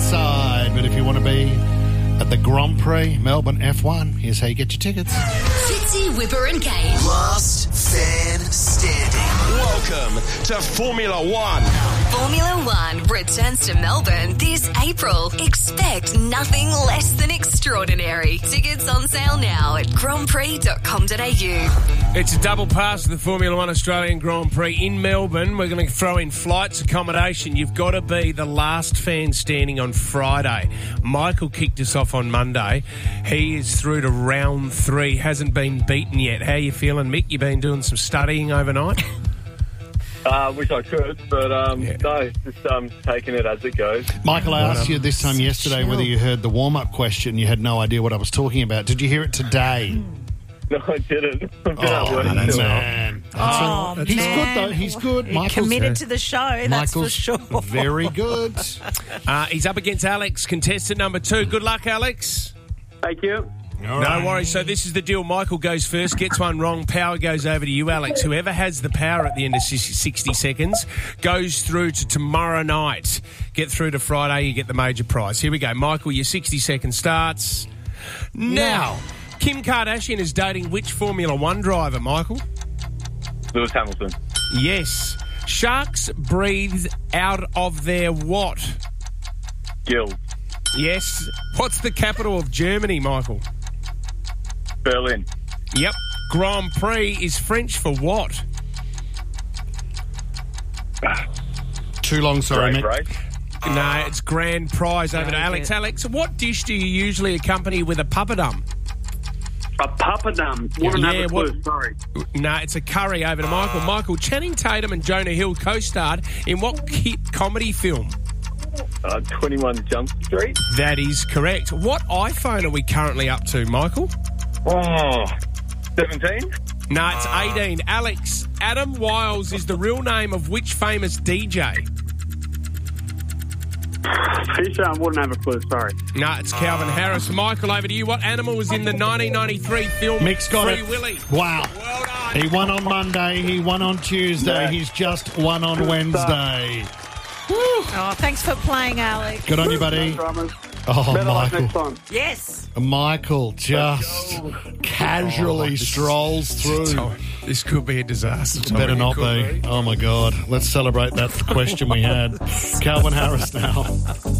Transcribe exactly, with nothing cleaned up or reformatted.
outside. But if you want to be at the Grand Prix Melbourne F one, here's how you get your tickets. Fitzy, Whipper and Kate. Last fan standing. Welcome to Formula One. Formula One returns to Melbourne this April. Expect nothing less than extraordinary. Tickets on sale now at grand prix dot com dot a u. It's a double pass to the Formula One Australian Grand Prix in Melbourne. We're going to throw in flights, accommodation. You've got to be the last fan standing on Friday. Michael kicked us off on Monday. He is through to round three, hasn't been beaten yet. How are you feeling, Mick? You've been doing some studying overnight? I uh, wish I could, but um, yeah. no, just um, taking it as it goes. Michael, I asked you this time yesterday whether you heard the warm-up question. You had no idea what I was talking about. Did you hear it today? No, I didn't. I've been oh, at work man. still. man. Oh, so, he's man. good, though. He's good. He Michael's committed to the show, that's Michael's for sure. very good. Uh, he's up against Alex, contestant number two. Good luck, Alex. Thank you. All no right. worries. So this is the deal. Michael goes first, gets one wrong. Power goes over to you, Alex. Whoever has the power at the end of sixty seconds goes through to tomorrow night. Get through to Friday, you get the major prize. Here we go. Michael, your sixty seconds starts now. Kim Kardashian is dating which Formula One driver, Michael? Lewis Hamilton. Yes. Sharks breathe out of their what? Gills. Yes. What's the capital of Germany, Michael? Berlin. Yep. Grand Prix is French for what? Too long, sorry, Great Mick. race. No, it's grand prize over to Alex. Alex, what dish do you usually accompany with a papadum? A papadum. Wouldn't Yeah, have a what- clue, sorry. No, it's a curry over to Michael. Michael, Channing Tatum and Jonah Hill co-starred in what hit comedy film? Uh, twenty-one Jump Street. That is correct. What iPhone are we currently up to, Michael? Oh, seventeen. No, it's eighteen. Alex, Adam Wiles is the real name of which famous D J? Pretty sure I wouldn't have a clue, sorry. No, it's Calvin Harris. Michael, over to you. What animal was in the nineteen ninety-three film Mick's got Free it. Willy? Wow. Well done. He won on Monday. He won on Tuesday. Yeah. He's just won on Wednesday. Oh, thanks for playing, Alex. Good on you, buddy. No dramas. Oh, Better luck Michael. next time. Yes. Michael just casually strolls through. Oh, this could be a disaster. Tommy. Better It not could be. Oh, my God. Let's celebrate that question we had. Calvin Harris now.